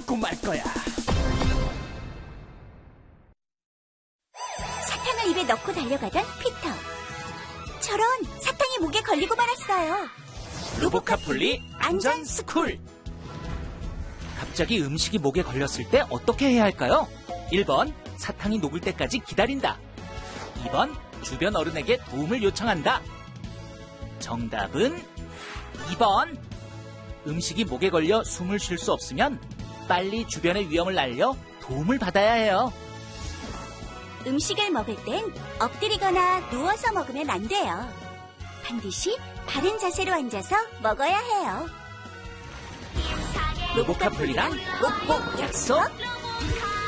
잡고 말 거야. 사탕을 입에 넣고 달려가던 피터. 저런, 사탕이 목에 걸리고 말았어요. 로보카폴리 안전스쿨. 갑자기 음식이 목에 걸렸을 때 어떻게 해야 할까요? 1번, 사탕이 녹을 때까지 기다린다. 2번, 주변 어른에게 도움을 요청한다. 정답은 2번. 음식이 목에 걸려 숨을 쉴 수 없으면 빨리 주변의 위험을 알려 도움을 받아야 해요. 음식을 먹을 땐 엎드리거나 누워서 먹으면 안 돼요. 반드시 바른 자세로 앉아서 먹어야 해요. 로보카폴리랑 꼭꼭 약속!